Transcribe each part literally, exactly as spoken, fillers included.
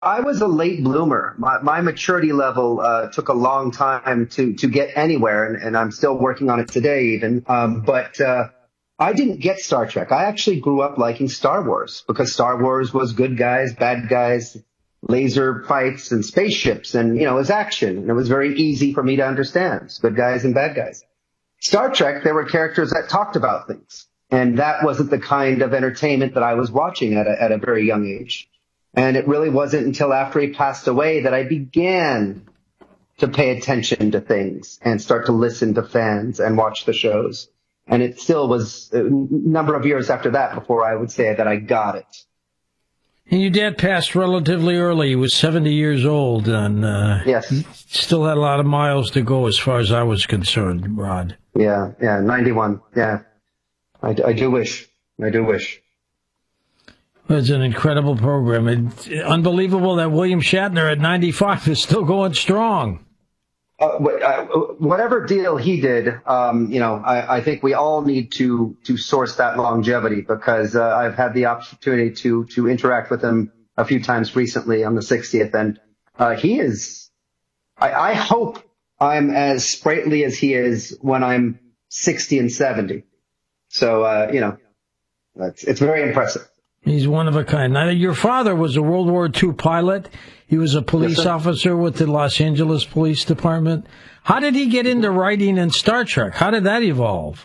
I was a late bloomer. My, my maturity level uh, took a long time to to get anywhere, and, and I'm still working on it today even. Um, but uh, I didn't get Star Trek. I actually grew up liking Star Wars because Star Wars was good guys, bad guys, laser fights and spaceships, and, you know, it was action. And it was very easy for me to understand, good guys and bad guys. Star Trek, there were characters that talked about things. And that wasn't the kind of entertainment that I was watching at a, at a very young age. And it really wasn't until after he passed away that I began to pay attention to things and start to listen to fans and watch the shows. And it still was a number of years after that before I would say that I got it. And your dad passed relatively early. He was seventy years old, and uh, yes, he still had a lot of miles to go as far as I was concerned, Rod. Yeah, yeah, ninety-one, yeah. I, I do wish. I do wish. It's an incredible program. It's unbelievable that William Shatner at ninety-five is still going strong. Uh, whatever deal he did, um, you know, I, I think we all need to to source that longevity, because uh, I've had the opportunity to to interact with him a few times recently on the sixtieth, and uh, he is. I, I hope I'm as sprightly as he is when I'm sixty and seventy. So uh, you know, it's, it's very impressive. He's one of a kind. Now, your father was a World War Two pilot. He was a police yes, officer with the Los Angeles Police Department. How did he get into writing in Star Trek? How did that evolve?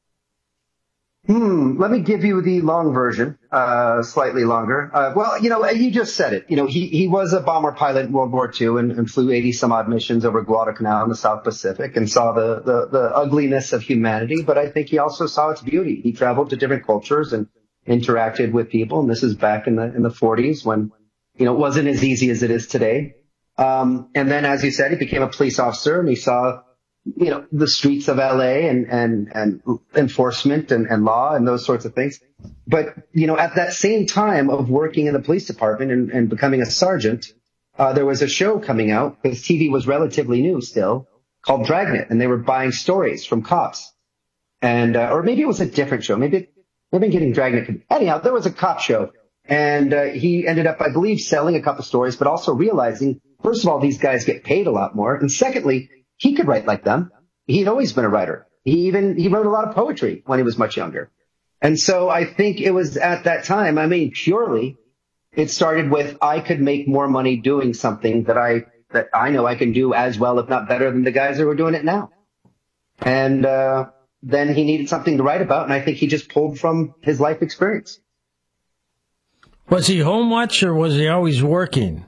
Hmm. Let me give you the long version, uh, slightly longer. Uh, well, you know, you just said it. You know, he, he was a bomber pilot in World War Two and, and flew eighty some odd missions over Guadalcanal in the South Pacific and saw the, the, the ugliness of humanity. But I think he also saw its beauty. He traveled to different cultures and interacted with people. And this is back in the, in the forties when, you know, it wasn't as easy as it is today. Um, and then, as you said, he became a police officer and he saw, you know, the streets of L A and, and, and enforcement and, and law and those sorts of things. But, you know, at that same time of working in the police department and, and becoming a sergeant, uh, there was a show coming out, because T V was relatively new still, called Dragnet. And they were buying stories from cops. And, uh, or maybe it was a different show. Maybe, maybe I'm getting Dragnet. Anyhow, there was a cop show. And uh, he ended up, I believe, selling a couple stories, but also realizing, first of all, these guys get paid a lot more. And secondly, he could write like them. He'd always been a writer. He even, he wrote a lot of poetry when he was much younger. And so I think it was at that time, I mean, purely, it started with, I could make more money doing something that I, that I know I can do as well, if not better, than the guys who are doing it now. And uh, then he needed something to write about, and I think he just pulled from his life experience. Was he home much, or was he always working?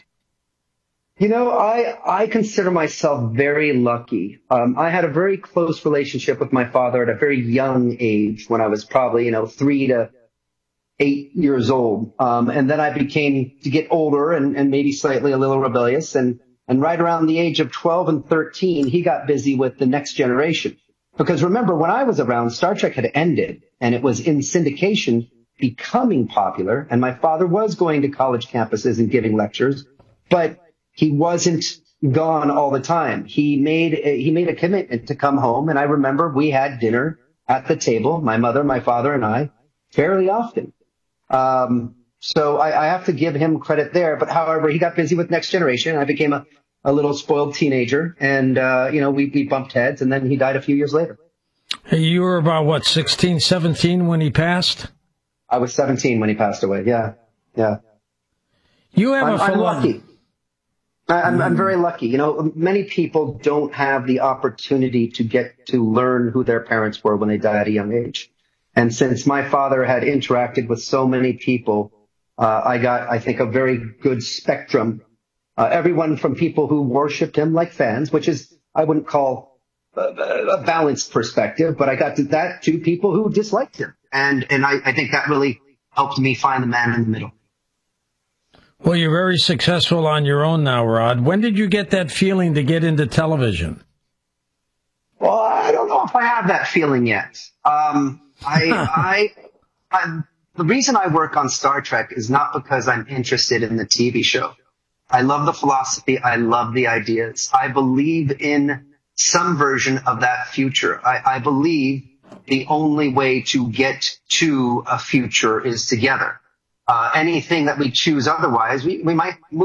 You know, I, I consider myself very lucky. Um, I had a very close relationship with my father at a very young age, when I was probably, you know, three to eight years old. Um, and then I became to get older and, and maybe slightly a little rebellious. And, and right around the age of twelve and thirteen, he got busy with the Next Generation. Because remember, when I was around, Star Trek had ended and it was in syndication, becoming popular. And my father was going to college campuses and giving lectures, but he wasn't gone all the time. He made a, he made a commitment to come home. And I remember we had dinner at the table, my mother, my father, and I, fairly often. Um, so I, I have to give him credit there. But however, he got busy with Next Generation. I became a, a little spoiled teenager, and uh, you know, we, we bumped heads, and then he died a few years later. Hey, you were about, what, sixteen, seventeen when he passed? I was seventeen when he passed away. Yeah, yeah. You have I'm, a I'm lucky. I'm, I'm very lucky. You know, many people don't have the opportunity to get to learn who their parents were when they die at a young age. And since my father had interacted with so many people, uh, I got, I think, a very good spectrum. Uh, everyone from people who worshiped him like fans, which is, I wouldn't call a, a balanced perspective, but I got to that to people who disliked him. And, and I, I think that really helped me find the man in the middle. Well, you're very successful on your own now, Rod. When did you get that feeling to get into television? Well, I don't know if I have that feeling yet. Um, I, I, I, the reason I work on Star Trek is not because I'm interested in the T V show. I love the philosophy. I love the ideas. I believe in some version of that future. I, I believe the only way to get to a future is together. uh, anything that we choose otherwise, we, we might